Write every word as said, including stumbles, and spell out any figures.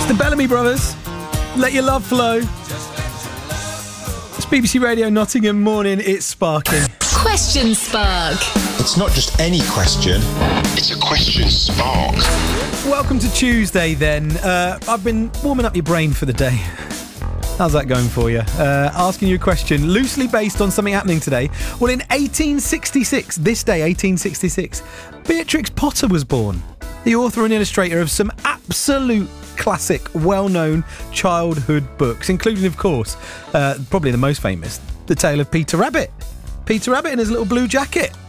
The Bellamy Brothers, Let Your Love Flow. It's B B C Radio Nottingham morning, it's sparking. Question Spark. It's not just any question, it's a question spark. Welcome to Tuesday then. Uh, I've been warming up your brain for the day. How's that going for you? Uh, asking you a question loosely based on something happening today. Well, in eighteen sixty-six, this day, eighteen sixty-six, Beatrix Potter was born. The author and illustrator of some absolute classic, well-known childhood books, including, of course, uh, probably the most famous, The Tale of Peter Rabbit. Peter Rabbit in his little blue jacket.